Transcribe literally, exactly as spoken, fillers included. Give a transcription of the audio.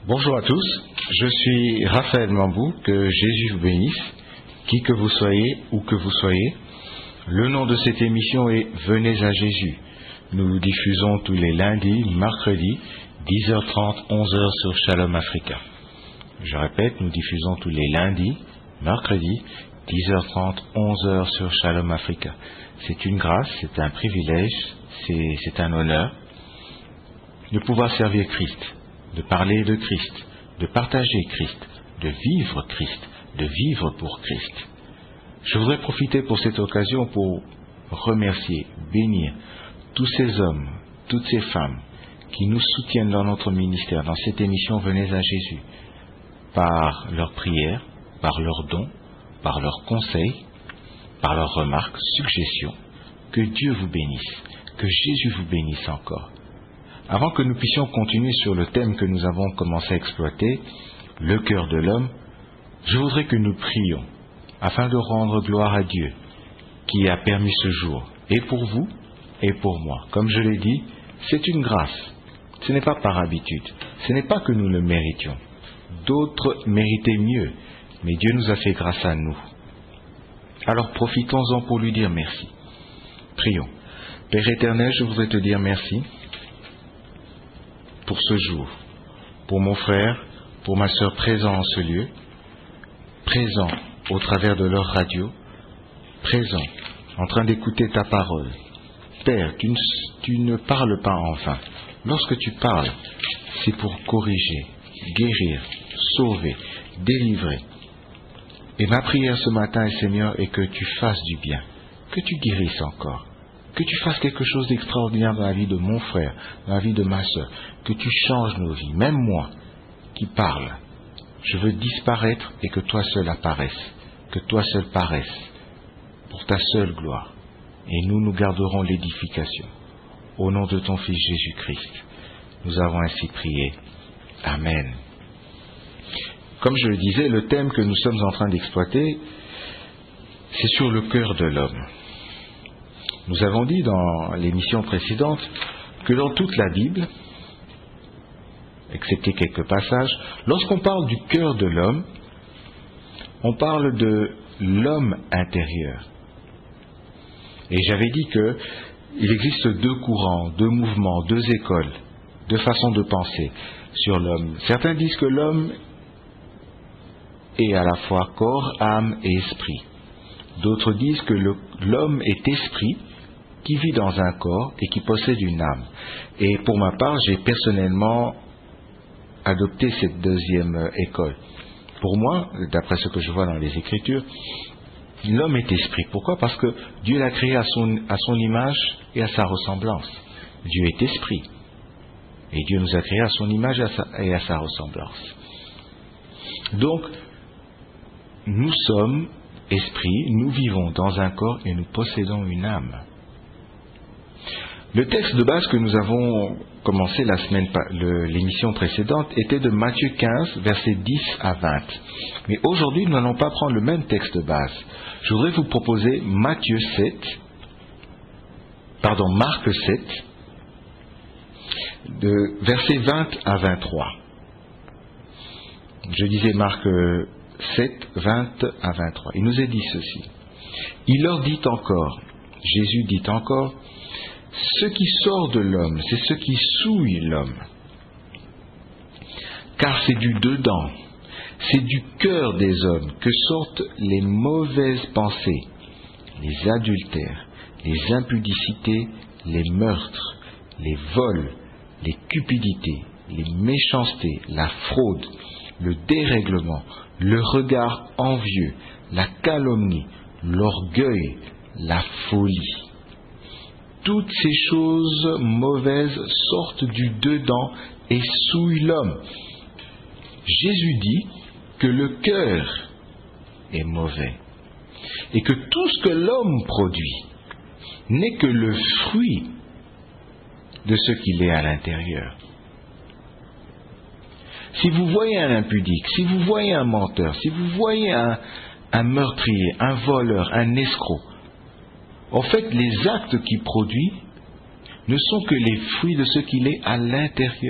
Bonjour à tous, je suis Raphaël Mambou, que Jésus vous bénisse, qui que vous soyez, où que vous soyez. Le nom de cette émission est Venez à Jésus. Nous diffusons tous les lundis, mercredis, dix heures trente, onze heures sur Shalom Africa. Je répète, nous diffusons tous les lundis, mercredis, dix heures trente, onze heures sur Shalom Africa. C'est une grâce, c'est un privilège, c'est, c'est un honneur de pouvoir servir Christ, de parler de Christ, de partager Christ, de vivre Christ, de vivre pour Christ. Je voudrais profiter pour cette occasion pour remercier, bénir tous ces hommes, toutes ces femmes qui nous soutiennent dans notre ministère, dans cette émission Venez à Jésus, par leurs prières, par leurs dons, par leurs conseils, par leurs remarques, suggestions. Que Dieu vous bénisse, que Jésus vous bénisse encore. Avant que nous puissions continuer sur le thème que nous avons commencé à exploiter, le cœur de l'homme, je voudrais que nous prions afin de rendre gloire à Dieu qui a permis ce jour, et pour vous et pour moi. Comme je l'ai dit, c'est une grâce. Ce n'est pas par habitude. Ce n'est pas que nous le méritions. D'autres méritaient mieux, mais Dieu nous a fait grâce à nous. Alors profitons-en pour lui dire merci. Prions. Père éternel, je voudrais te dire merci pour ce jour, pour mon frère, pour ma sœur présents en ce lieu, présents au travers de leur radio, présents en train d'écouter ta parole. Père, tu ne, tu ne parles pas en vain. Lorsque tu parles, c'est pour corriger, guérir, sauver, délivrer. Et ma prière ce matin, Seigneur, est que tu fasses du bien, que tu guérisses encore, que tu fasses quelque chose d'extraordinaire dans la vie de mon frère, dans la vie de ma sœur, que tu changes nos vies, même moi qui parle. Je veux disparaître et que toi seul apparaisses, que toi seul paraisses, pour ta seule gloire. Et nous, nous garderons l'édification. Au nom de ton Fils Jésus-Christ, nous avons ainsi prié. Amen. Comme je le disais, le thème que nous sommes en train d'exploiter, c'est sur le cœur de l'homme. Nous avons dit dans l'émission précédente que dans toute la Bible, excepté quelques passages, lorsqu'on parle du cœur de l'homme, on parle de l'homme intérieur. Et j'avais dit qu'il existe deux courants, deux mouvements, deux écoles, deux façons de penser sur l'homme. Certains disent que l'homme est à la fois corps, âme et esprit. D'autres disent que le, l'homme est esprit qui vit dans un corps et qui possède une âme. Et pour ma part, j'ai personnellement adopté cette deuxième école. Pour moi, d'après ce que je vois dans les Écritures, l'homme est esprit. Pourquoi ? Parce que Dieu l'a créé à son, à son image et à sa ressemblance. Dieu est esprit. Et Dieu nous a créés à son image et à sa, et à sa ressemblance. Donc, nous sommes esprits, nous vivons dans un corps et nous possédons une âme. Le texte de base que nous avons commencé la semaine, le, l'émission précédente était de Matthieu quinze, versets dix à vingt. Mais aujourd'hui, nous n'allons pas prendre le même texte de base. Je voudrais vous proposer Matthieu sept, pardon, Marc sept, de versets vingt à vingt-trois. Je disais Marc sept, vingt à vingt-trois. Il nous est dit ceci. Il leur dit encore, Jésus dit encore, ce qui sort de l'homme, c'est ce qui souille l'homme. Car c'est du dedans, c'est du cœur des hommes que sortent les mauvaises pensées, les adultères, les impudicités, les meurtres, les vols, les cupidités, les méchancetés, la fraude, le dérèglement, le regard envieux, la calomnie, l'orgueil, la folie. Toutes ces choses mauvaises sortent du dedans et souillent l'homme. Jésus dit que le cœur est mauvais et que tout ce que l'homme produit n'est que le fruit de ce qu'il est à l'intérieur. Si vous voyez un impudique, si vous voyez un menteur, si vous voyez un, un meurtrier, un voleur, un escroc, en fait, les actes qu'il produit ne sont que les fruits de ce qu'il est à l'intérieur.